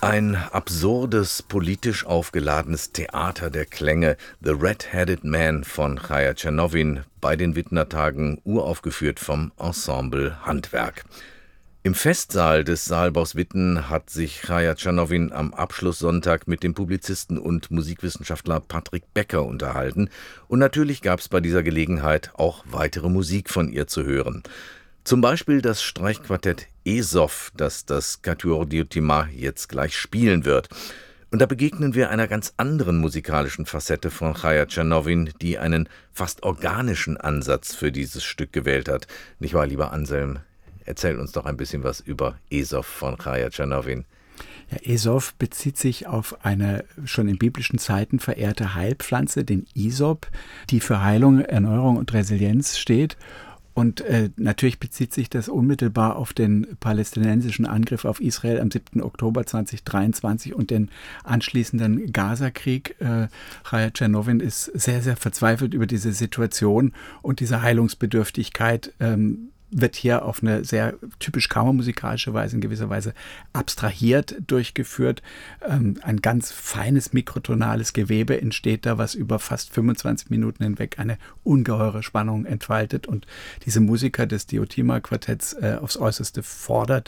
Ein absurdes, politisch aufgeladenes Theater der Klänge, The Red-Headed Man von Chaya Tschernowin, bei den Widnertagen uraufgeführt vom Ensemble Handwerk. Im Festsaal des Saalbaus Witten hat sich Chaya Tschernowin am Abschlusssonntag mit dem Publizisten und Musikwissenschaftler Patrick Becker unterhalten. Und natürlich gab es bei dieser Gelegenheit auch weitere Musik von ihr zu hören. Zum Beispiel das Streichquartett Esof, das das Quatuor Diotima jetzt gleich spielen wird. Und da begegnen wir einer ganz anderen musikalischen Facette von Chaya Tschernowin, die einen fast organischen Ansatz für dieses Stück gewählt hat. Nicht wahr, lieber Anselm? Erzähl uns doch ein bisschen was über Esof von Chaya Tschernowin. Ja, Esof bezieht sich auf eine schon in biblischen Zeiten verehrte Heilpflanze, den Isop, die für Heilung, Erneuerung und Resilienz steht. Und natürlich bezieht sich das unmittelbar auf den palästinensischen Angriff auf Israel am 7. Oktober 2023 und den anschließenden Gaza-Krieg. Chaya Tschernowin ist sehr, sehr verzweifelt über diese Situation und diese Heilungsbedürftigkeit wird hier auf eine sehr typisch kammermusikalische Weise, in gewisser Weise abstrahiert durchgeführt. Ein ganz feines mikrotonales Gewebe entsteht da, was über fast 25 Minuten hinweg eine ungeheure Spannung entfaltet und diese Musiker des Diotima-Quartetts aufs Äußerste fordert.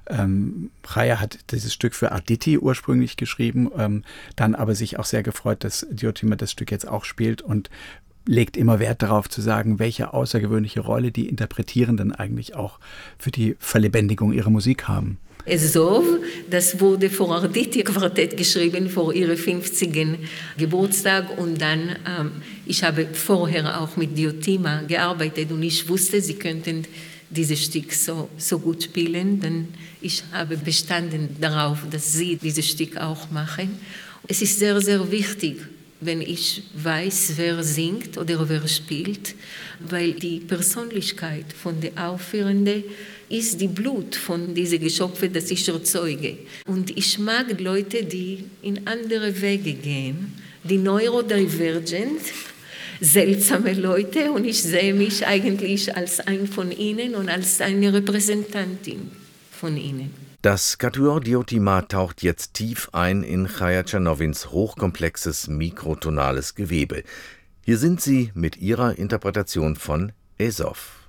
Chaya hat dieses Stück für Arditi ursprünglich geschrieben, dann aber sich auch sehr gefreut, dass Diotima das Stück jetzt auch spielt und legt immer Wert darauf zu sagen, welche außergewöhnliche Rolle die Interpretierenden eigentlich auch für die Verlebendigung ihrer Musik haben. Esof, das wurde vor Arditi-Quartett geschrieben, vor ihrem 50. Geburtstag. Und dann, ich habe vorher auch mit Diotima gearbeitet und ich wusste, sie könnten dieses Stück so gut spielen. Dann ich habe bestanden darauf, dass sie dieses Stück auch machen. Es ist sehr, sehr wichtig, wenn ich weiß, wer singt oder wer spielt, weil die Persönlichkeit von der Aufführenden ist die Blut von diesen Geschöpfen, das ich erzeuge. Und ich mag Leute, die in andere Wege gehen, die neurodivergent, seltsame Leute, und ich sehe mich eigentlich als ein von ihnen und als eine Repräsentantin von ihnen. Das Quatuor Diotima taucht jetzt tief ein in Chaya Tschernowins hochkomplexes mikrotonales Gewebe. Hier sind sie mit ihrer Interpretation von Esof.